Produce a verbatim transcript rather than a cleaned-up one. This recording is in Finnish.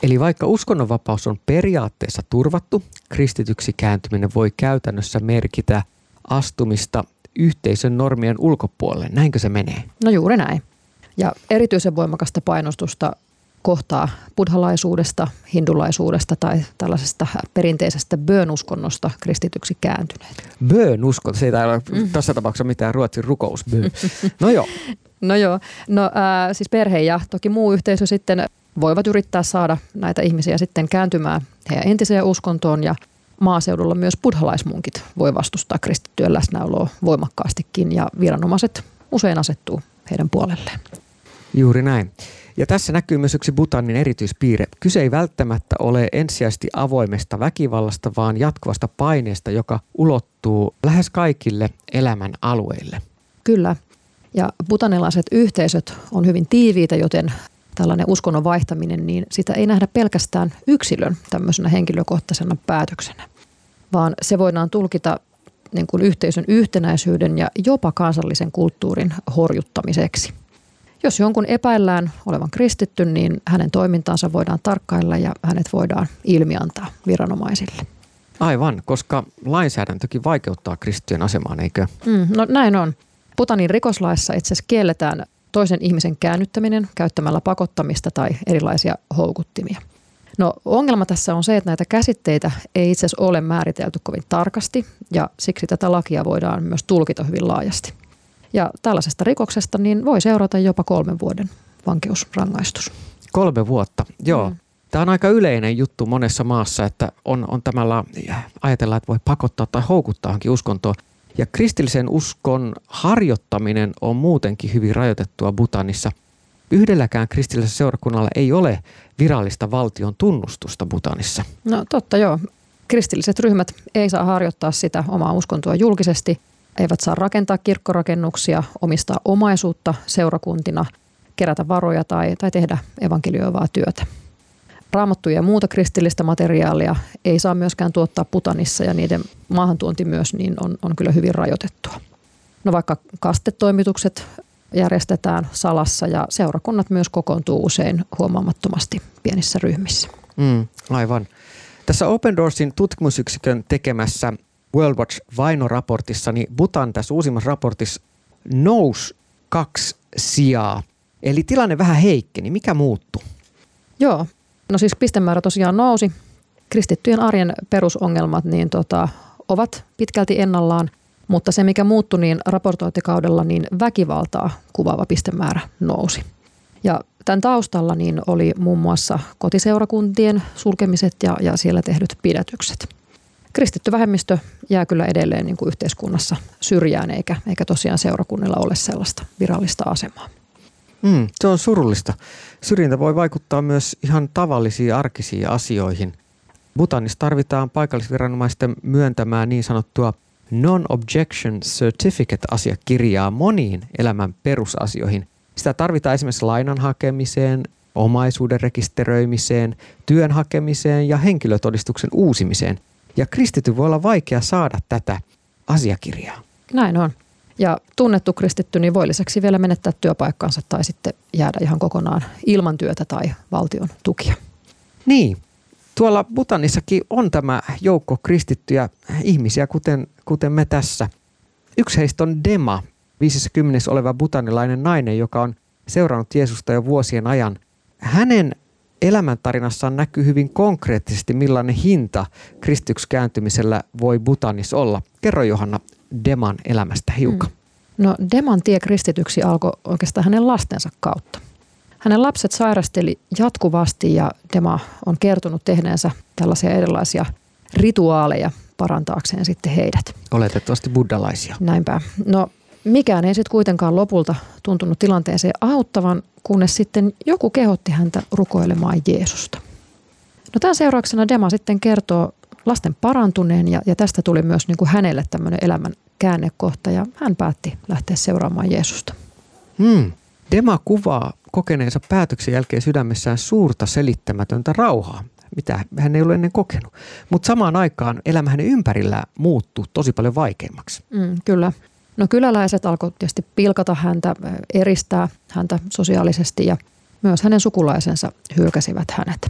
Eli vaikka uskonnonvapaus on periaatteessa turvattu, kristityksi kääntyminen voi käytännössä merkitä astumista yhteisön normien ulkopuolelle. Näinkö se menee? No juuri näin. Ja erityisen voimakasta painostusta kohtaa buddhalaisuudesta, hindulaisuudesta tai tällaisesta perinteisestä bön-uskonnosta kristityksi kääntyneet. Bön-uskonto, se ei ole mm. tässä tapauksessa mitään ruotsin rukous. Bön. No joo. No joo, no ää, siis perhe ja toki muu yhteisö sitten voivat yrittää saada näitä ihmisiä sitten kääntymään heidän entiseen uskontoon, ja maaseudulla myös buddhalaismunkit voi vastustaa kristittyjen läsnäoloa voimakkaastikin, ja viranomaiset usein asettuu heidän puolelleen. Juuri näin. Ja tässä näkyy myös yksi Bhutanin erityispiirre. Kyse ei välttämättä ole ensisijaisesti avoimesta väkivallasta, vaan jatkuvasta paineesta, joka ulottuu lähes kaikille elämän alueille. Kyllä. Ja bhutanilaiset yhteisöt on hyvin tiiviitä, joten tällainen uskonnon vaihtaminen, niin sitä ei nähdä pelkästään yksilön tämmöisenä henkilökohtaisena päätöksenä, vaan se voidaan tulkita niin kuin yhteisön yhtenäisyyden ja jopa kansallisen kulttuurin horjuttamiseksi. Jos jonkun epäillään olevan kristitty, niin hänen toimintaansa voidaan tarkkailla ja hänet voidaan ilmiantaa viranomaisille. Aivan, koska lainsäädäntökin vaikeuttaa kristittyjen asemaan, eikö? Mm, no näin on. Bhutanin rikoslaissa itse asiassa kielletään toisen ihmisen käännyttäminen käyttämällä pakottamista tai erilaisia houkuttimia. No ongelma tässä on se, että näitä käsitteitä ei itse asiassa ole määritelty kovin tarkasti, ja siksi tätä lakia voidaan myös tulkita hyvin laajasti. Ja tällaisesta rikoksesta niin voi seurata jopa kolmen vuoden vankeusrangaistus. Kolme vuotta, joo. Mm. Tämä on aika yleinen juttu monessa maassa, että on, on tämällä, ajatellaan, että voi pakottaa tai houkuttaa uskontoon. Ja kristillisen uskon harjoittaminen on muutenkin hyvin rajoitettua Bhutanissa. Yhdelläkään kristillisellä seurakunnalla ei ole virallista valtion tunnustusta Bhutanissa. No totta joo. Kristilliset ryhmät ei saa harjoittaa sitä omaa uskontoa julkisesti, eivät saa rakentaa kirkkorakennuksia, omistaa omaisuutta seurakuntina, kerätä varoja tai, tai tehdä evankelioivaa työtä. Raamattuja ja muuta kristillistä materiaalia ei saa myöskään tuottaa Bhutanissa, ja niiden maahantuonti myös niin on, on kyllä hyvin rajoitettua. No vaikka kastetoimitukset järjestetään salassa ja seurakunnat myös kokoontuu usein huomaamattomasti pienissä ryhmissä. Mm, aivan. Tässä Open Doorsin tutkimusyksikön tekemässä World Watch Vaino-raportissa, niin Bhutan tässä uusimmassa raportissa nousi kaksi sijaa. Eli tilanne vähän heikkeni. Mikä muuttui? Joo. No siis pistemäärä tosiaan nousi. Kristittyjen arjen perusongelmat niin tota, ovat pitkälti ennallaan, mutta se mikä muuttui niin raportointikaudella, niin väkivaltaa kuvaava pistemäärä nousi. Ja tämän taustalla niin oli muun muassa kotiseurakuntien sulkemiset ja, ja siellä tehdyt pidätykset. Kristitty vähemmistö jää kyllä edelleen niin kuin yhteiskunnassa syrjään, eikä, eikä tosiaan seurakunnilla ole sellaista virallista asemaa. Mm, se on surullista. Syrjintä voi vaikuttaa myös ihan tavallisiin arkisiin asioihin. Bhutanissa tarvitaan paikallisviranomaisten myöntämään niin sanottua non-objection certificate-asiakirjaa moniin elämän perusasioihin. Sitä tarvitaan esimerkiksi lainan hakemiseen, omaisuuden rekisteröimiseen, työn hakemiseen ja henkilötodistuksen uusimiseen. Ja kristitty voi olla vaikea saada tätä asiakirjaa. Näin on. Ja tunnettu kristitty niin voi lisäksi vielä menettää työpaikkansa tai sitten jäädä ihan kokonaan ilman työtä tai valtion tukia. Niin. Tuolla Bhutanissakin on tämä joukko kristittyjä ihmisiä, kuten, kuten me tässä. Yksi heistä on Dema, viisikymmentä oleva bhutanilainen nainen, joka on seurannut Jeesusta jo vuosien ajan. Hänen elämäntarinassaan näkyy hyvin konkreettisesti, millainen hinta kristityksi kääntymisellä voi Bhutanissa olla. Kerro Johanna Deman elämästä hiukan. Mm. No Deman tie kristityksi alkoi oikeastaan hänen lastensa kautta. Hänen lapset sairasteli jatkuvasti ja Dema on kertonut tehneensä tällaisia erilaisia rituaaleja parantaakseen sitten heidät. Oletettavasti buddhalaisia. Näinpä. No mikään ei sitten kuitenkaan lopulta tuntunut tilanteeseen auttavan, kunnes sitten joku kehotti häntä rukoilemaan Jeesusta. No tämän seurauksena Dema sitten kertoo lasten parantuneen ja, ja tästä tuli myös niin kuin hänelle tämmöinen elämän käännekohta ja hän päätti lähteä seuraamaan Jeesusta. Hmm. Dema kuvaa kokeneensa päätöksen jälkeen sydämessään suurta selittämätöntä rauhaa, mitä hän ei ole ennen kokenut. Mutta samaan aikaan elämä hänen ympärillään muuttui tosi paljon vaikeammaksi. Mm, kyllä. No kyläläiset alkoivat tietysti pilkata häntä, eristää häntä sosiaalisesti ja myös hänen sukulaisensa hylkäsivät hänet.